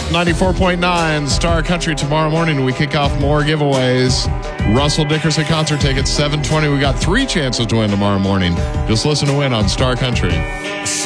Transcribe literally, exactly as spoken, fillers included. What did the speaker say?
ninety-four point nine Star Country. Tomorrow morning, we kick off more giveaways. Russell Dickerson concert tickets, seven twenty. We got three chances to win tomorrow morning. Just listen to win on Star Country.